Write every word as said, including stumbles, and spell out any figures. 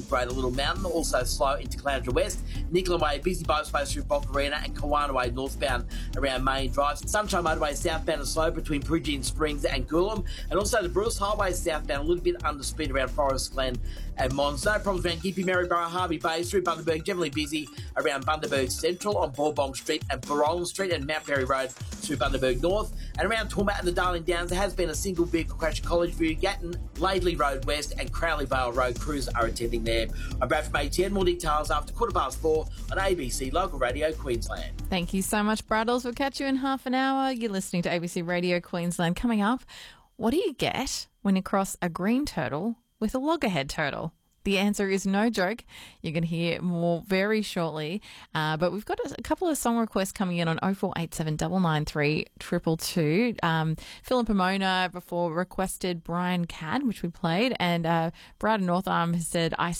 Greater Little Mountain, also slow into Caloundra West. Nicola Way, busy both space through Bock Arena, and Kawana Way northbound around Main Drive. Sunshine Motorway southbound and slow between Peregian Springs and Coolum, and also the Bruce Highway southbound a little bit under speed around Forest Glen and Mons. No problems around Gympie, Maryborough, Harvey Bay through Bundaberg, generally busy around Bundaberg Central on Bourbon Street and Barolan Street and Mount Perry Road through Bundaberg North. And around Tormat and the Darling Downs, there has been a single vehicle crash at College View, Gatton, Laidley Road West and Crowley Vale Road. Crews are attending there. I'm Brad from A T N. More details after quarter past four on A B C Local Radio Queensland. Thank you so much, Braddles. We'll catch you in half an hour. You're listening to A B C Radio Queensland. Coming up, what do you get when you cross a green turtle with a loggerhead turtle? The answer is no joke. You're going to hear more very shortly. Uh, but we've got a, a couple of song requests coming in on oh four eight seven, nine nine three, two two two. Um, Phil and Pomona before requested Brian Cadd, which we played. And uh, Brad Northarm has said, I